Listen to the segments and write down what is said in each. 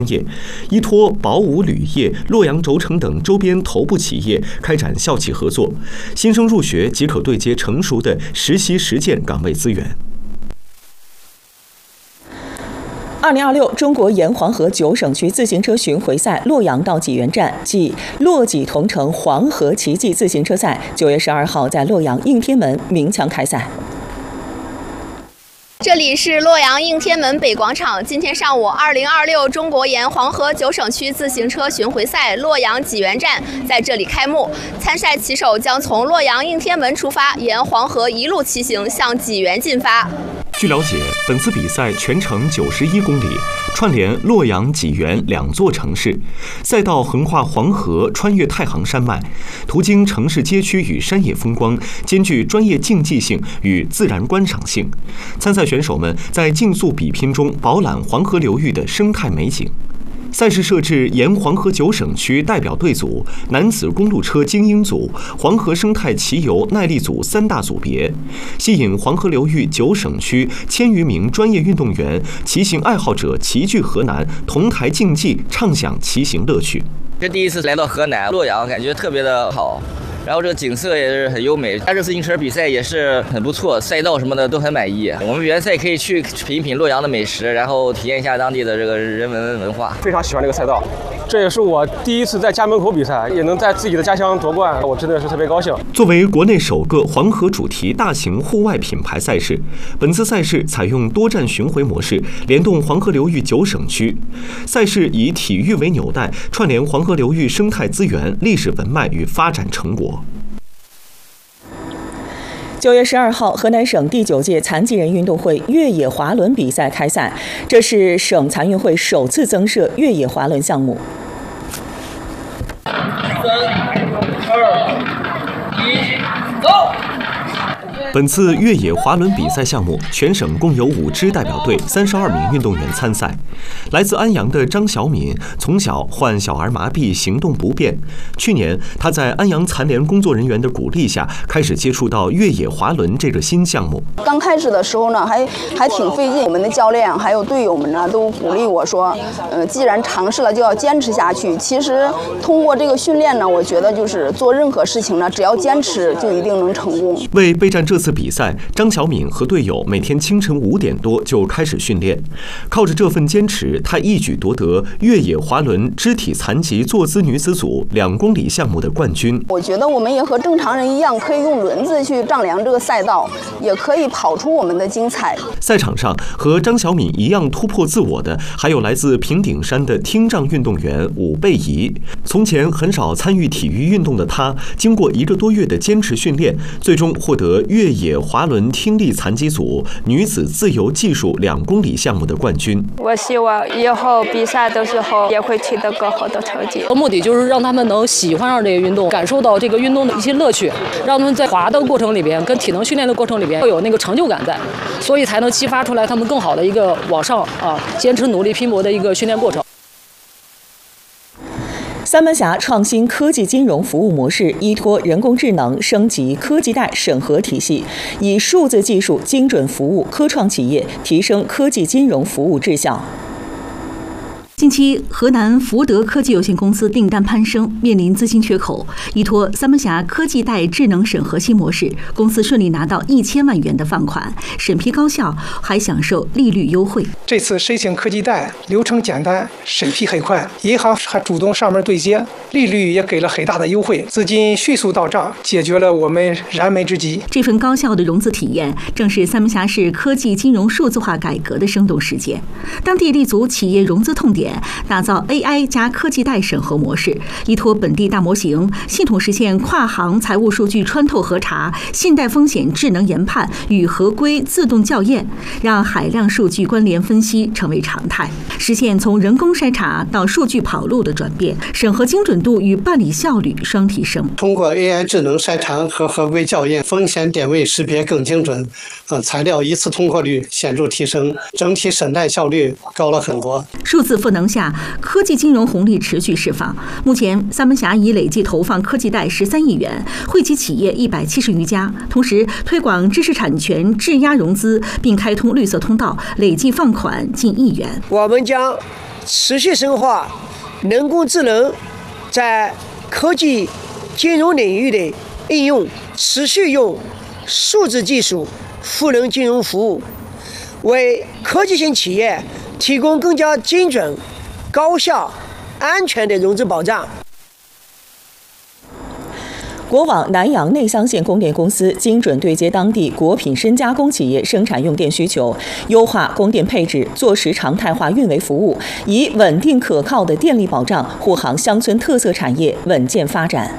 业，依托宝武铝业、洛阳轴承等周边头部企业开展校企合作，新生入学即可对接成熟的实习实践岗位资源。 2026中国沿黄河9省区自行车巡回赛洛阳到济源站暨洛济同城黄河奇迹自行车赛9月12号在洛阳应天门鸣枪开赛。 这里是洛阳应天门北广场，今天上午2026中国沿黄河9省区自行车巡回赛洛阳济源站在这里开幕。参赛骑手将从洛阳应天门出发，沿黄河一路骑行向济源进发。 据了解，本次比赛全程91公里，串联洛阳、济源2座城市。赛道横跨黄河，穿越太行山脉，途经城市街区与山野风光，兼具专业竞技性与自然观赏性。参赛选手们在竞速比拼中饱览黄河流域的生态美景。赛事设置沿黄河9省区代表队组、男子公路车精英组、黄河生态骑游耐力组3大组别，吸引黄河流域9省区1000余名专业运动员、骑行爱好者齐聚河南，同台竞技，畅享骑行乐趣。 这第一次来到河南洛阳，感觉特别的好。然后这个景色也是很优美，这自行车比赛也是很不错，赛道什么的都很满意。我们原赛可以去品一品洛阳的美食，然后体验一下当地的这个人文文化。 非常喜欢这个赛道，这也是我第一次在家门口比赛，也能在自己的家乡夺冠，我真的是特别高兴。 作为国内首个黄河主题大型户外品牌赛事，本次赛事采用多站巡回模式，联动黄河流域9省区。赛事以体育为纽带，串联黄河流域生态资源、历史文脉与发展成果。 9月12号，河南省第9届残疾人运动会越野滑轮比赛开赛，这是省残运会首次增设越野滑轮项目。 3、2、1，走！ 本次越野滑轮比赛项目，全省共有5支代表队，32名运动员参赛。来自安阳的张小敏从小患小儿麻痹，行动不便。去年，他在安阳残联工作人员的鼓励下，开始接触到越野滑轮这个新项目。 刚开始的时候呢，还挺费劲。我们的教练还有队友们呢，都鼓励我说，既然尝试了，就要坚持下去。其实通过这个训练呢，我觉得就是做任何事情呢，只要坚持，就一定能成功。 为备战这次比赛，张小敏和队友每天清晨5点多就开始训练，靠着这份坚持，她一举夺得越野滑轮肢体残疾坐姿女子组2公里项目的冠军。 我觉得我们也和正常人一样，可以用轮子去丈量这个赛道，也可以跑出我们的精彩。 赛场上和张小敏一样突破自我的，还有来自平顶山的听障运动员武贝仪。从前很少参与体育运动的她，经过1个多月的坚持训练，最终获得越野滑轮听力残疾组女子自由技术2公里项目的冠军。 我希望以后比赛的时候也会取得更好的成绩。 目的就是让他们能喜欢上这个运动，感受到这个运动的一些乐趣，让他们在滑的过程里边跟体能训练的过程里边会有那个成就感在，所以才能激发出来他们更好的一个往上坚持努力拼搏的一个训练过程。 三门峡创新科技金融服务模式，依托人工智能升级科技贷审核体系，以数字技术精准服务科创企业，提升科技金融服务质效。 近期，河南福德科技有限公司订单攀升，面临资金缺口。依托三门峡科技贷智能审核新模式，公司顺利拿到1000万元的放款，审批高效，还享受利率优惠。 这次申请科技贷流程简单，审批很快，银行还主动上门对接，利率也给了很大的优惠，资金迅速到账，解决了我们燃眉之急。 这份高效的融资体验，正是三门峡市科技金融数字化改革的生动实践。当地立足企业融资痛点，打造 AI 加科技贷审核模式，依托本地大模型，系统实现跨行财务数据穿透核查、信贷风险智能研判与合规自动校验，让海量数据关联分析成为常态，实现从人工筛查到数据跑路的转变，审核精准度与办理效率双提升。 通过 AI 智能筛查和合规校验，风险点位识别更精准，材料一次通过率显著提升，整体审贷效率高了很多。 数字赋能下，科技金融红利持续释放。目前，三门峡已累计投放科技贷13亿元，惠及企业170余家。同时，推广知识产权质押融资，并开通绿色通道，累计放款近1亿元。 我们将持续深化人工智能在科技金融领域的应用，持续用数字技术赋能金融服务，为科技型企业提供更加精准、高效、安全的融资保障。 国网南阳内乡县供电公司精准对接当地果品深加工企业生产用电需求，优化供电配置，做实常态化运维服务，以稳定可靠的电力保障护航乡村特色产业稳健发展。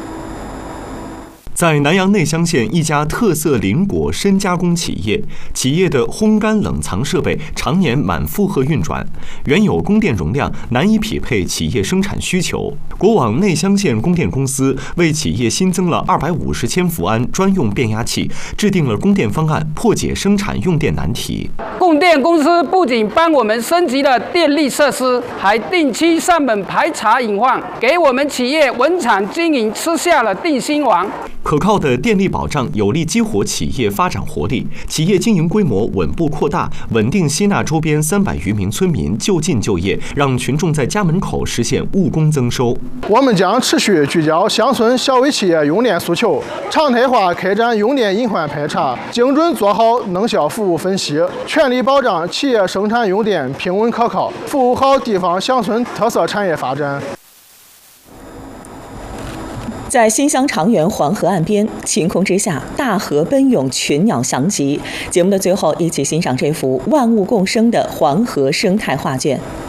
在南阳内乡县一家特色林果深加工企业，企业的烘干冷藏设备常年满负荷运转，原有供电容量难以匹配企业生产需求。国网内乡县供电公司为企业新增了250千伏安专用变压器，制定了供电方案，破解生产用电难题。 供电公司不仅帮我们升级了电力设施，还定期上门排查隐患，给我们企业稳产经营吃下了定心丸。 可靠的电力保障有力激活企业发展活力，企业经营规模稳步扩大，稳定吸纳周边300余名村民就近就业，让群众在家门口实现务工增收。 我们将持续聚焦乡村小微企业用电诉求，常态化开展用电隐患排查，精准做好能效服务分析，全力保障企业生产用电平稳可靠，服务好地方乡村特色产业发展。 在新乡长源黄河岸边，晴空之下，大河奔涌，群鸟翔集。节目的最后，一起欣赏这幅万物共生的黄河生态画卷。